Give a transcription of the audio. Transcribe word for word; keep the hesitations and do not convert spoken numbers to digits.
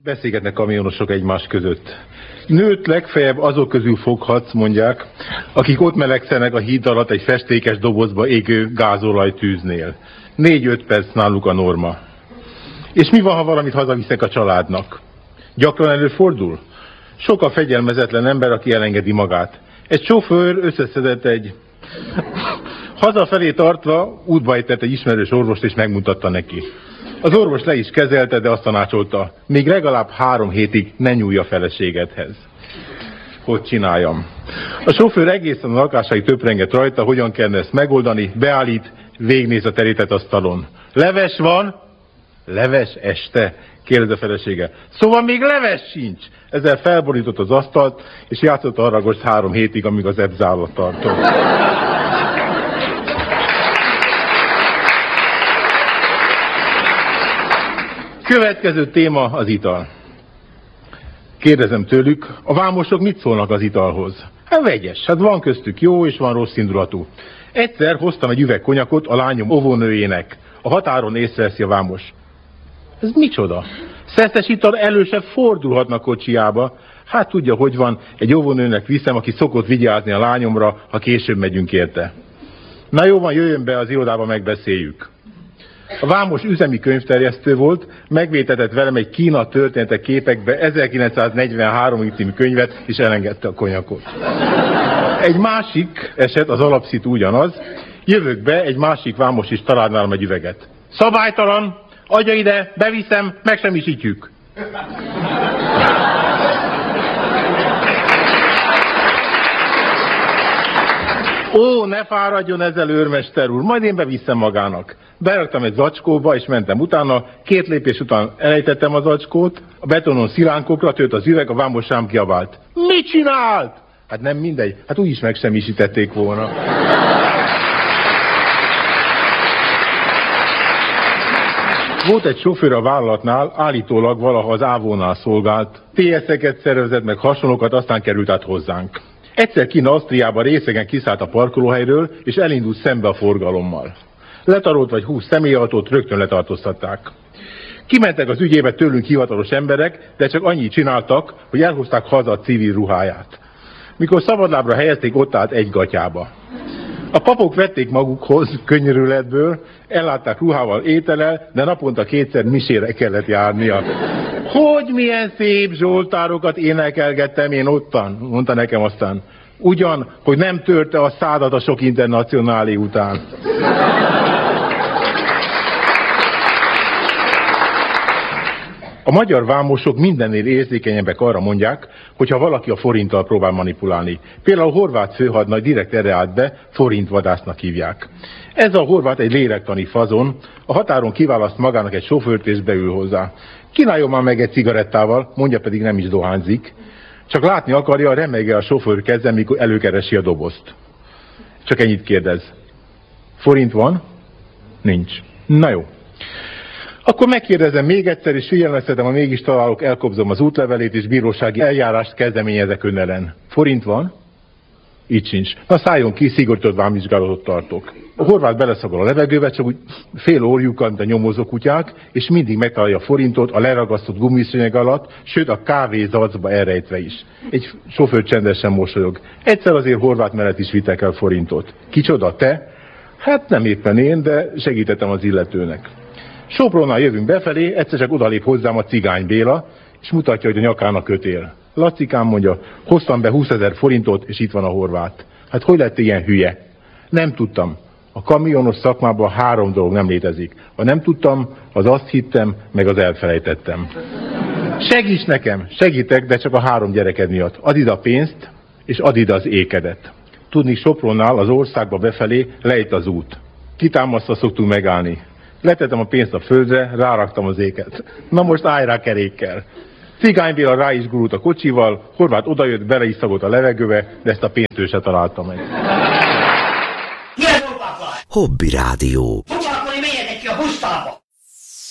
Beszélgetnek kamionosok egymás között. Nőt legfeljebb azok közül foghatsz, mondják, akik ott melegszenek a híd alatt egy festékes dobozba égő gázolajtűznél. Négy-öt perc náluk a norma. És mi van, ha valamit hazavisznek a családnak? Gyakran előfordul? Sok a fegyelmezetlen ember, aki elengedi magát. Egy sofőr összeszedett egy... Hazafelé tartva útba ejtett egy ismerős orvost, és megmutatta neki. Az orvos le is kezelte, de azt tanácsolta, még legalább három hétig ne nyúlj a feleségedhez. Hogy csináljam? A sofőr egészen a lakásáig töprengett rajta, hogyan kellene ezt megoldani, beállít, végignéz a terített asztalon. Leves van? Leves este? Kérdez a felesége. Szóval még leves sincs. Ezzel felborított az asztalt, és játszott arra most három hétig, amíg az edzállat tartott. Következő téma az ital. Kérdezem tőlük, a vámosok mit szólnak az italhoz? Hát vegyes, hát van köztük jó és van rossz indulatú. Egyszer hoztam egy üveg konyakot a lányom óvónőjének. A határon észreveszi a vámos. Ez micsoda? Szeszes ital elő se fordulhatnak kocsiába. Hát tudja, hogy van, egy óvónőnek viszem, aki szokott vigyázni a lányomra, ha később megyünk érte. Na jó van, jöjjön be az irodába, megbeszéljük. A vámos üzemi könyvterjesztő volt, megvétetett velem egy Kína történetek képekbe ezerkilencszáznegyvenhárom című könyvet, és elengedte a konyakot. Egy másik eset, az alapszitu ugyanaz, jövök be, egy másik vámos is talált nálam egy üveget. Szabálytalan, adja ide, beviszem, megsemmisítjük. Ó, ne fáradjon ezzel, őrmester úr, majd én beviszem magának. Beraktam egy zacskóba, és mentem utána, két lépés után elejtettem a zacskót, a betonon szilánkokra tört az üveg, a vámos rám kiabált. Mit csinált? Hát nem mindegy, hát úgyis megsemmisítették volna. Volt egy sofőr a vállalatnál, állítólag valaha az ávónál szolgált. té es-eket szervezett meg hasonlókat, aztán került át hozzánk. Egyszer kint Ausztriában részegen kiszállt a parkolóhelyről, és elindult szembe a forgalommal. Letarolt vagy húsz személyautót, rögtön letartóztatták. Kimentek az ügyébe tőlünk hivatalos emberek, de csak annyit csináltak, hogy elhozták haza a civil ruháját. Mikor szabadlábra helyezték, ott állt egy gatyába. A papok vették magukhoz könnyörületből, ellátták ruhával, étellel, de naponta kétszer misére kellett járnia. Hogy milyen szép zsoltárokat énekelgettem én ottan, mondta nekem aztán. Ugyan, hogy nem törte a szádat a sok internacionáli után. A magyar vámosok mindennél érzékenyebbek arra mondják, hogyha valaki a forinttal próbál manipulálni. Például a horvát főhadnagy direkt erre állt be, forintvadásznak hívják. Ez a horvát egy lélektani fazon, a határon kiválaszt magának egy sofőrt és beül hozzá. Kínáljon már meg egy cigarettával, mondja, pedig nem is dohányzik. Csak látni akarja, remegje a sofőr keze, mikor előkeresi a dobozt. Csak ennyit kérdez. Forint van? Nincs. Na jó. Akkor megkérdezem még egyszer, és figyelmeztetem, ha mégis találok, elkobzom az útlevelét, és bírósági eljárást kezdeményezek ön ellen. Forint van? Így sincs. Na szálljon ki, szigorított vámvizsgálatot tartok. A horvát beleszagol a levegőbe, csak úgy fél orjukkal, mint a nyomozó kutyák, és mindig megtalálja a forintot a leragasztott gumiszőnyeg alatt, sőt a kávézacba elrejtve is. Egy sofőr csendesen mosolyog. Egyszer azért horvát mellett is vittek el forintot. Kicsoda, te? Hát nem éppen én, de segítettem az illetőnek. Sopronnál jövünk befelé, egyszer csak odalép hozzám a cigány Béla, és mutatja, hogy a nyakának kötél. Lacikám, mondja, hoztam be húszezer forintot, és itt van a horvát. Hát hogy lett ilyen hülye? Nem tudtam. A kamionos szakmában három dolog nem létezik. Ha nem tudtam, az azt hittem, meg az elfelejtettem. Segíts nekem, segítek, de csak a három gyereked miatt. Add ide a pénzt, és add ide az ékedet. Tudni, Sopronnál az országba befelé lejt az út. Kitámasztva szoktunk megállni. Letettem a pénzt a földre, ráraktam az éket. Na most állj rá kerékkel. Cigány Béla rá is gurult a kocsival, horvát odajött, bele is szagolt a levegőbe, de ezt a pénzt ő se találta meg. Hobby Rádió.